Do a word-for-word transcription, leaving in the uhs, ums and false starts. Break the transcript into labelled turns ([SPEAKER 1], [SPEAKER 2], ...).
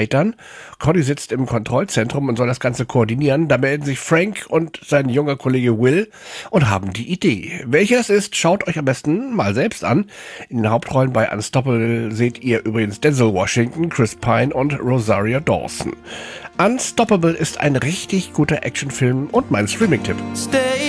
[SPEAKER 1] scheitern. Conny sitzt im Kontrollzentrum und soll das Ganze koordinieren. Da melden sich Frank und sein junger Kollege Will und haben die Idee. Welcher es ist, schaut euch am besten mal selbst an. In den Hauptrollen bei Unstoppable seht ihr übrigens Denzel Washington, Chris Pine und Rosario Dawson. Unstoppable ist ein richtig guter Actionfilm und mein Streaming-Tipp.
[SPEAKER 2] Stay